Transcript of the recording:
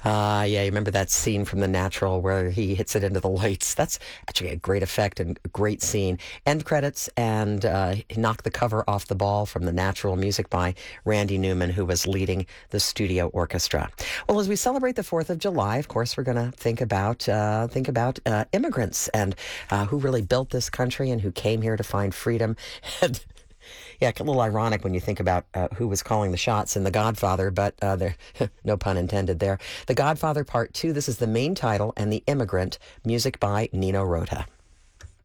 Yeah, you remember that scene from The Natural where he hits it into the lights? That's actually a great effect and a great scene. End credits and he knocked the cover off the ball from The Natural, music by Randy Newman, who was leading the studio orchestra. Well, as we celebrate the 4th of July, of course, we're going to think about immigrants and who really built this country and who came here to find freedom. And yeah, a little ironic when you think about who was calling the shots in The Godfather, but there, no pun intended there. The Godfather Part 2, this is the main title, and The Immigrant, music by Nino Rota.